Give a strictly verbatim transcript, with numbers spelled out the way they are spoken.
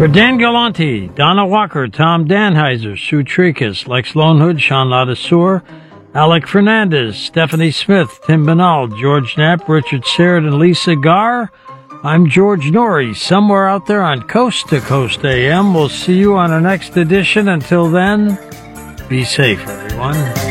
For Dan Galante, Donna Walker, Tom Danheiser, Sue Tricus, Lex Lonehood, Sean Ladisseur, Alec Fernandez, Stephanie Smith, Tim Banal, George Knapp, Richard Serrett, and Lisa Garr, I'm George Norrie, somewhere out there on Coast to Coast A M. We'll see you on our next edition. Until then, be safe, everyone.